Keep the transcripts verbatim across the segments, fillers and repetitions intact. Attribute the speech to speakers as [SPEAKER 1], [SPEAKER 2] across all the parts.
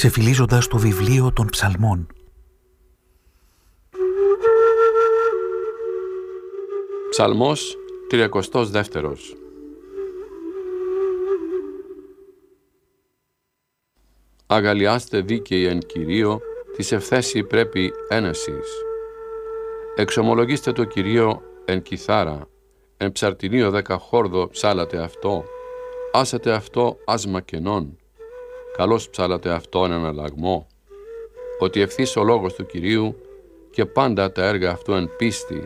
[SPEAKER 1] ξεφυλίζοντας το βιβλίο των ψαλμών.
[SPEAKER 2] Ψαλμός τριακοστός δεύτερος. Αγαλιάστε δίκαιοι εν Κυρίω, της ευθέση πρέπει ένεσης. Εξομολογήστε το Κυρίω εν κιθάρα, εν ψαρτινίο δέκα χόρδο ψάλατε αυτό, άσατε αυτό άσμα κενών, καλώς ψάλατε αυτό εν αλλαγμό, ότι ευθύς ο λόγος του Κυρίου και πάντα τα έργα αυτού εν πίστη.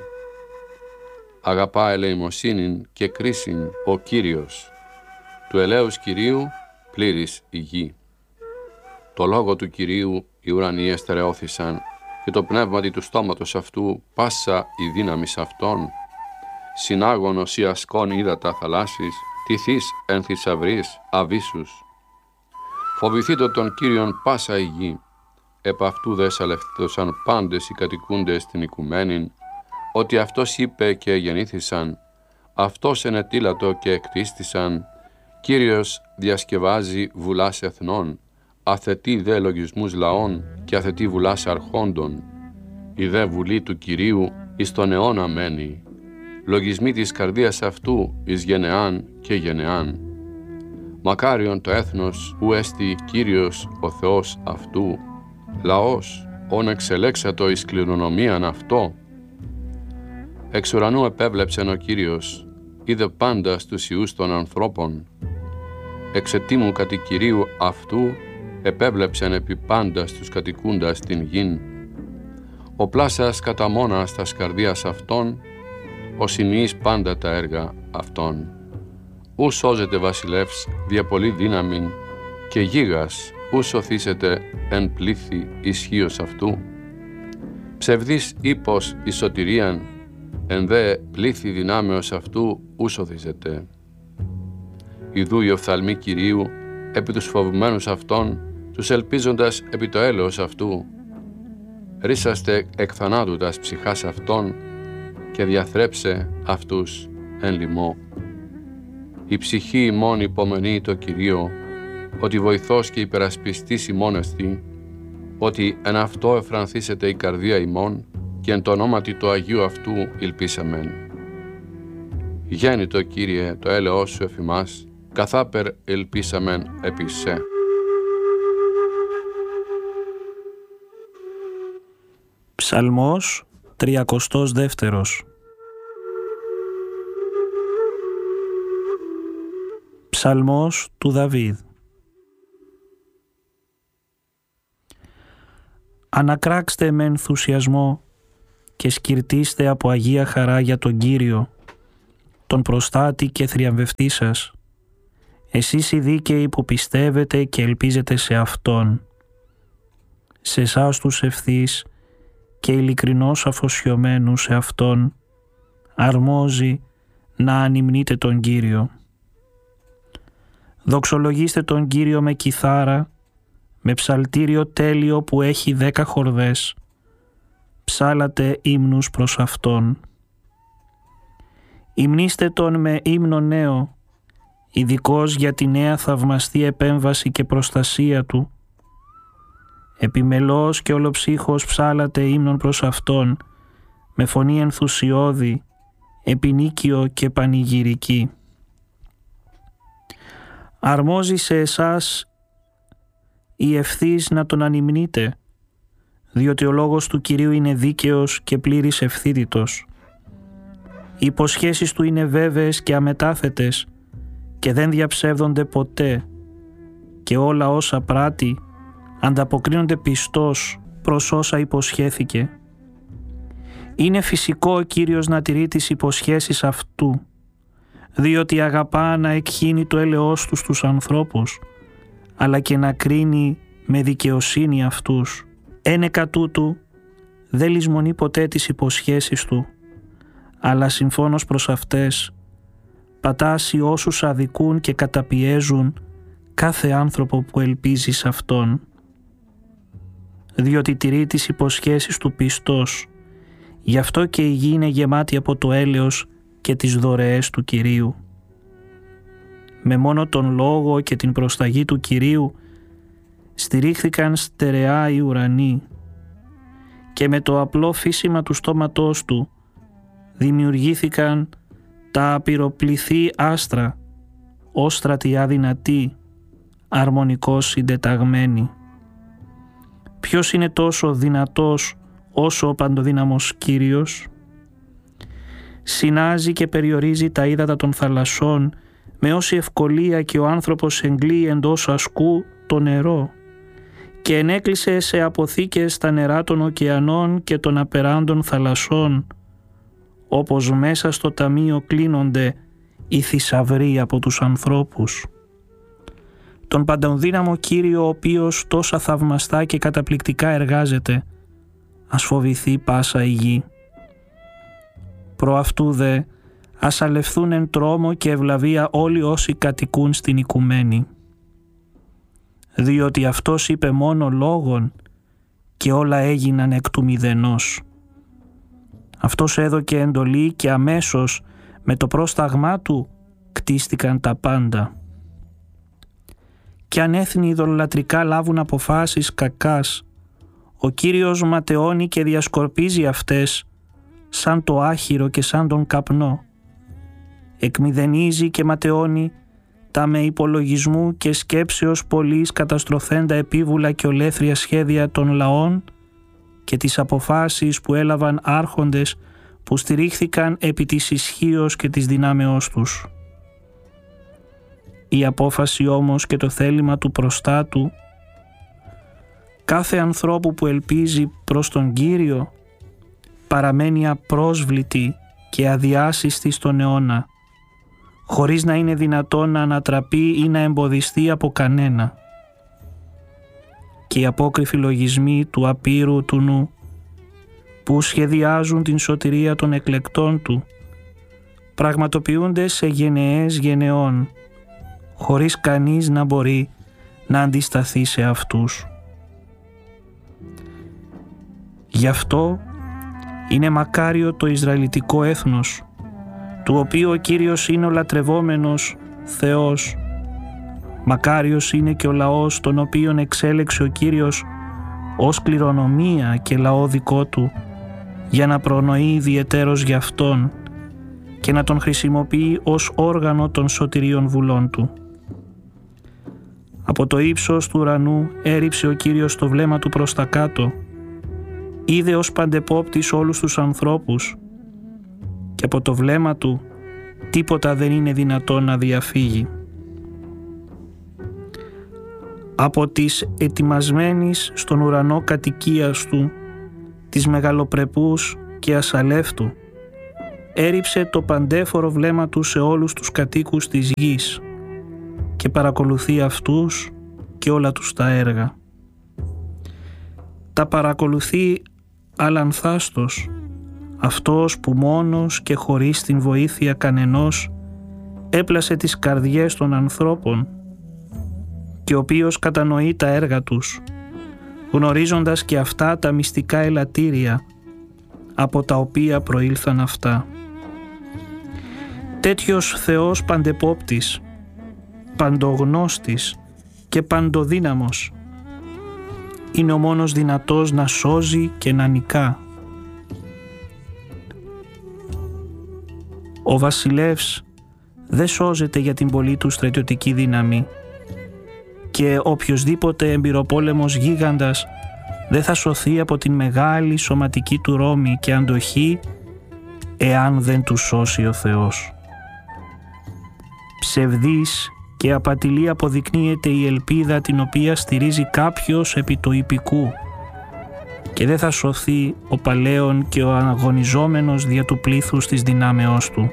[SPEAKER 2] Αγαπά ελεημοσύνην και κρίσιν ο Κύριος, του ελέους Κυρίου πλήρης η γη. Το λόγο του Κυρίου οι ουρανοί εστερεώθησαν και το πνεύματι του στόματος αυτού πάσα η δύναμης αυτών. Συνάγωνος ή ασκών ύδατα θαλάσσης, τυθείς εν θησαυρείς αβύσσους. Φοβηθείτε τον Κύριον πάσα η γη, επ' αυτού δε σαλευθήκωσαν πάντες οι κατοικούντες στην οικουμένην, ότι αυτός είπε και γεννήθησαν, αυτός ενετήλατο και εκτίστησαν, Κύριος διασκευάζει βουλάς εθνών, αθετεί δε λογισμούς λαών και αθετεί βουλάς αρχόντων. Η δε βουλή του Κυρίου εις τον αιώνα μένει, λογισμοί της καρδίας αυτού εις γενεάν και γενεάν. Μακάριον το έθνος ου έστι Κύριος ο Θεός αυτού, λαός όν εξελέξατο εις κληρονομίαν αυτό. Εξ ουρανού επέβλεψεν ο Κύριος, είδε πάντα στους ιούς των ανθρώπων. Εξαιτήμου κατ' Κυρίου αυτού επέβλεψεν επί πάντα στους κατοικούντας την γην. Ο πλάσας κατά μόνας τας καρδίας αυτών, ο συνείς πάντα τα έργα αυτών. Ου σώζεται βασιλεύς δια πολύ δύναμην και γίγας ου σωθήσεται εν πλήθη ισχύος αυτού. Ψευδής ύπος εις σωτηρίαν, εν δε πλήθη δυνάμεως αυτού ου σωθήσεται. Ιδού οι οφθαλμοί Κυρίου επί τους φοβουμένους αυτών, τους ελπίζοντας επί το έλεος αυτού. Ρίσαστε εκ θανάτου τας ψυχάς αυτών και διαθρέψε αυτούς εν λιμώ. Η ψυχή ημών υπομενεί το Κυρίο, ότι βοηθός και υπερασπιστής ημών εστι, ότι εν αυτό εφρανθήσεται η καρδία ημών και εν το ονόματι του Αγίου αυτού υλπίσαμεν. Γέννητο Κύριε το έλεος σου εφ' ημάς, καθάπερ ελπίσαμεν επί σε.
[SPEAKER 3] Ψαλμός τριακοστός δεύτερος. Ψαλμός του Δαβίδ. Ανακράξτε με ενθουσιασμό και σκυρτήστε από αγία χαρά για τον Κύριο, τον προστάτη και θριαμβευτή σας, εσείς οι δίκαιοι που πιστεύετε και ελπίζετε σε Αυτόν. Σε εσάς τους ευθύς και ειλικρινώς αφοσιωμένους σε Αυτόν, αρμόζει να ανυμνείτε τον Κύριο. Δοξολογήστε τον Κύριο με κιθάρα, με ψαλτήριο τέλειο που έχει δέκα χορδές. Ψάλατε ύμνους προς Αυτόν. Υμνήστε Τον με ύμνο νέο, ειδικώς για τη νέα θαυμαστή επέμβαση και προστασία Του. Επιμελώς και ολοψύχως ψάλατε ύμνον προς Αυτόν, με φωνή ενθουσιώδη, επινίκιο και πανηγυρική. Αρμόζει σε εσάς η ευθύς να Τον ανυμνείτε, διότι ο λόγος του Κυρίου είναι δίκαιος και πλήρης ευθύτητος. Οι υποσχέσεις Του είναι βέβαιες και αμετάθετες και δεν διαψεύδονται ποτέ, και όλα όσα πράττει ανταποκρίνονται πιστός προς όσα υποσχέθηκε. Είναι φυσικό ο Κύριος να τηρεί τις υποσχέσεις Αυτού, διότι αγαπά να εκχύνει το έλεος Του στους ανθρώπους, αλλά και να κρίνει με δικαιοσύνη αυτούς. Ένεκα τούτου δεν λησμονεί ποτέ τις υποσχέσεις Του, αλλά συμφώνως προς αυτές πατάσει όσους αδικούν και καταπιέζουν κάθε άνθρωπο που ελπίζει σε Αυτόν. Διότι τηρεί τις υποσχέσεις Του πιστός, γι' αυτό και η γη είναι γεμάτη από το έλεος και τις δωρεές του Κυρίου. Με μόνο τον λόγο και την προσταγή του Κυρίου στηρίχθηκαν στερεά οι ουρανοί και με το απλό φύσιμα του στόματός του δημιουργήθηκαν τα απειροπληθή άστρα, όστρατοι αδυνατοί, αρμονικώς συντεταγμένοι. Ποιος είναι τόσο δυνατός όσο ο παντοδύναμος Κύριος? Συνάζει και περιορίζει τα ύδατα των θαλασσών με όση ευκολία και ο άνθρωπος εγκλεί εντός ασκού το νερό και ενέκλεισε σε αποθήκες τα νερά των ωκεανών και των απεράντων θαλασσών, όπως μέσα στο ταμείο κλείνονται οι θησαυροί από τους ανθρώπους. Τον παντοδύναμο Κύριο, ο οποίος τόσα θαυμαστά και καταπληκτικά εργάζεται, ας φοβηθεί πάσα η γη. Προ αυτού δε ας αλευθούν εν τρόμο και ευλαβία όλοι όσοι κατοικούν στην οικουμένη. Διότι αυτός είπε μόνο λόγον και όλα έγιναν εκ του μηδενός. Αυτός έδωκε εντολή και αμέσως με το πρόσταγμά του κτίστηκαν τα πάντα. Κι αν έθνη ειδωλολατρικά λάβουν αποφάσεις κακάς, ο Κύριος ματαιώνει και διασκορπίζει αυτές σαν το άχυρο και σαν τον καπνό. Εκμηδενίζει και ματαιώνει τα με υπολογισμού και σκέψεως πολλής καταστρωθέντα επίβουλα και ολέθρια σχέδια των λαών και τις αποφάσεις που έλαβαν άρχοντες που στηρίχθηκαν επί της ισχύως και της δυνάμεώς τους. Η απόφαση όμως και το θέλημα του προστάτου κάθε ανθρώπου που ελπίζει προς τον Κύριο παραμένει απρόσβλητη και αδιάσυστη στον αιώνα, χωρίς να είναι δυνατόν να ανατραπεί ή να εμποδιστεί από κανένα. Και οι απόκριφοι λογισμοί του απείρου του νου που σχεδιάζουν την σωτηρία των εκλεκτών του πραγματοποιούνται σε γενεές γενεών, χωρίς κανείς να μπορεί να αντισταθεί σε αυτούς. Γι' αυτό είναι μακάριο το Ισραηλιτικό έθνος, του οποίου ο Κύριος είναι ο λατρευόμενος Θεός. Μακάριος είναι και ο λαός τον οποίον εξέλεξε ο Κύριος ως κληρονομία και λαό δικό του, για να προνοεί ιδιαιτέρως για Αυτόν και να τον χρησιμοποιεί ως όργανο των σωτηρίων βουλών του. Από το ύψος του ουρανού έριψε ο Κύριος το βλέμμα του προς τα κάτω, είδε ως παντεπόπτης όλους τους ανθρώπους και από το βλέμμα του τίποτα δεν είναι δυνατόν να διαφύγει. Από της ετοιμασμένης στον ουρανό κατοικίας του, της μεγαλοπρεπούς και ασαλεύτου, έριψε το παντέφορο βλέμμα του σε όλους τους κατοίκους της γης και παρακολουθεί αυτούς και όλα τους τα έργα. Τα παρακολουθεί αλανθάστος, αυτός που μόνος και χωρίς την βοήθεια κανενός έπλασε τις καρδιές των ανθρώπων και ο οποίος κατανοεί τα έργα τους, γνωρίζοντας και αυτά τα μυστικά ελαττήρια από τα οποία προήλθαν αυτά. Τέτοιος Θεός παντεπόπτης, παντογνώστης και παντοδύναμος είναι ο μόνος δυνατός να σώζει και να νικά. Ο βασιλεύς δεν σώζεται για την πολλή του στρατιωτική δύναμη και οποιοσδήποτε εμπειροπόλεμος γίγαντας δεν θα σωθεί από την μεγάλη σωματική του ρόμη και αντοχή εάν δεν του σώσει ο Θεός. Ψευδής και απατηλή αποδεικνύεται η ελπίδα την οποία στηρίζει κάποιος επί το ιππικού και δεν θα σωθεί ο παλαίον και ο αγωνιζόμενος δια του πλήθους της δυνάμεώς του.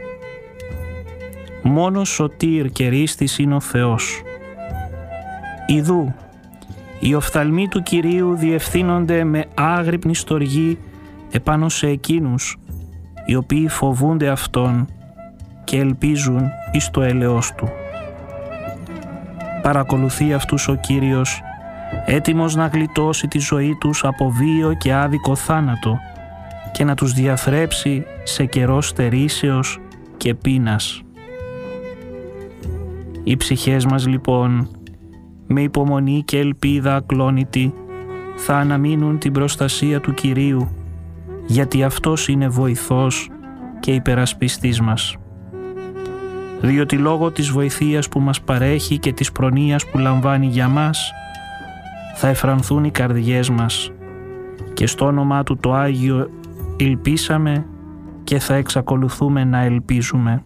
[SPEAKER 3] Μόνος σωτήρ και ρίστης είναι ο Θεός. Ιδού, οι οφθαλμοί του Κυρίου διευθύνονται με άγρυπνη στοργή επάνω σε εκείνους οι οποίοι φοβούνται Αυτόν και ελπίζουν εις το έλεος Του. Παρακολουθεί αυτούς ο Κύριος, έτοιμος να γλιτώσει τη ζωή τους από βίο και άδικο θάνατο και να τους διαθρέψει σε καιρό στερήσεως και πείνας. Οι ψυχές μας λοιπόν με υπομονή και ελπίδα ακλόνητη θα αναμείνουν την προστασία του Κυρίου, γιατί Αυτός είναι βοηθός και υπερασπιστής μας. Διότι λόγω της βοηθείας που μας παρέχει και της προνοίας που λαμβάνει για μας, θα εφρανθούν οι καρδιές μας και στο όνομά Του το Άγιο ελπίσαμε και θα εξακολουθούμε να ελπίζουμε.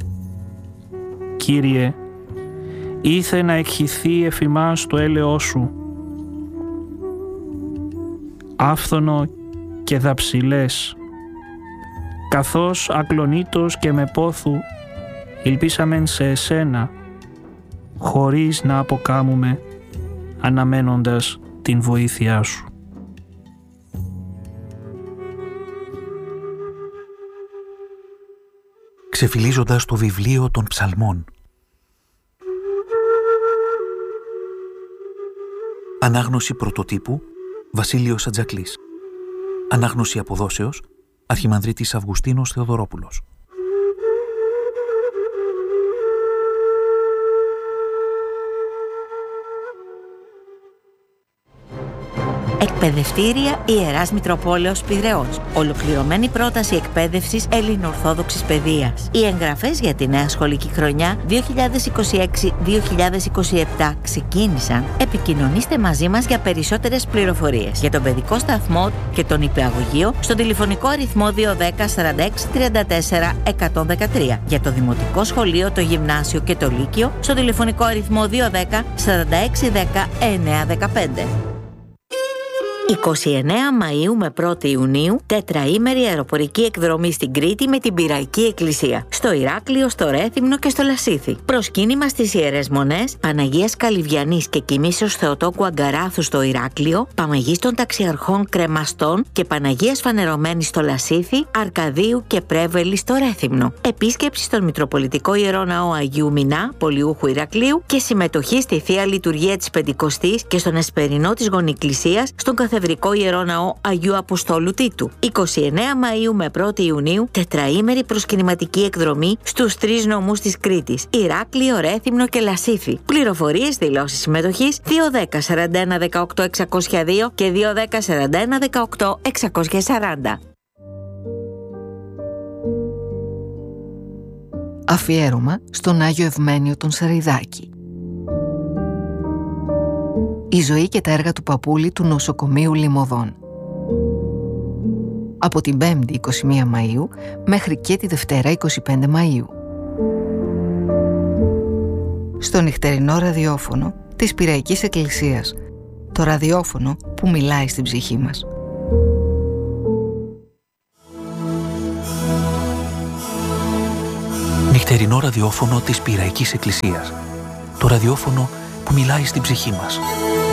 [SPEAKER 3] Κύριε, ήθε να εκχυθεί εφ' ημάς το έλεος Σου, άφθονο και δαψιλές, καθώς ακλονήτως και με πόθου ελπίσαμεν σε Εσένα, χωρίς να αποκάμουμε, αναμένοντας την βοήθειά Σου.
[SPEAKER 1] Ξεφυλίζοντας το βιβλίο των Ψαλμών. Ανάγνωση πρωτοτύπου Βασίλειος Ατζακλής. Ανάγνωση αποδόσεως Αρχιμανδρίτης Αυγουστίνος Θεοδωρόπουλος.
[SPEAKER 4] Εκπαιδευτήρια Ιεράς Μητροπόλεως Πειραιώς. Ολοκληρωμένη πρόταση εκπαίδευσης ελληνοορθόδοξης παιδείας. Οι εγγραφές για τη νέα σχολική χρονιά δύο χιλιάδες είκοσι έξι δύο χιλιάδες είκοσι επτά ξεκίνησαν. Επικοινωνήστε μαζί μας για περισσότερες πληροφορίες για τον παιδικό σταθμό και τον υπηαγωγείο στο τηλεφωνικό αριθμό δύο ένα μηδέν σαράντα έξι τριάντα τέσσερα εκατόν δεκατρία. Για το δημοτικό σχολείο, το γυμνάσιο και το λύκειο στο τηλεφωνικό αριθμό δύο ένα μηδέν σαράντα έξι δέκα εννέα δεκαπέντε. είκοσι εννέα Μαΐου με πρώτη Ιουνίου, τετραήμερη αεροπορική εκδρομή στην Κρήτη με την Πειραϊκή Εκκλησία. Στο Ηράκλειο, στο Ρέθυμνο και στο Λασίθι. Προσκύνημα στις Ιερές Μονές, Παναγίας Καλυβιανής και Κοιμήσεως Θεοτόκου Αγκαράθου στο Ηράκλειο, Παμαγής των Ταξιαρχών Κρεμαστών και Παναγίας Φανερωμένης στο Λασίθι, Αρκαδίου και Πρέβελη στο Ρέθυμνο. Επίσκεψη στον Μητροπολιτικό Ιερό Ναό Αγίου Μινά, Πολιούχου Ηρακλείου και συμμετοχή στη Θεία Λειτουργία της Πεντηκοστής και στον Εσπερινό της Γονικλησίας στον Καθεδρικό Ιερό Ναό Αγίου Αποστόλου Τίτου. είκοσι εννέα Μαΐου με πρώτη Ιουνίου, τετραήμερη προσκυνηματική εκδρομή στους τρεις νομούς της Κρήτης, Ηράκλειο, Ρέθυμνο και Λασίθι. Πληροφορίες, δηλώσεις συμμετοχής δύο ένα μηδέν σαράντα ένα δεκαοκτώ εξακόσια δύο και δύο ένα μηδέν σαράντα ένα δεκαοκτώ εξακόσια σαράντα.
[SPEAKER 5] Αφιέρωμα στον Άγιο Ευμένιο τον Σαριδάκη. Η ζωή και τα έργα του Παπούλη του νοσοκομείου Λιμωδών. Από την Πέμπτη είκοσι μία Μαΐου μέχρι και τη Δευτέρα είκοσι πέντε Μαΐου. Στο νυχτερινό ραδιόφωνο της Πειραϊκής Εκκλησίας. Το ραδιόφωνο που μιλάει στην ψυχή μας.
[SPEAKER 1] Νυχτερινό ραδιόφωνο της Πειραϊκής Εκκλησίας. Το ραδιόφωνο που μιλάει στην ψυχή μας.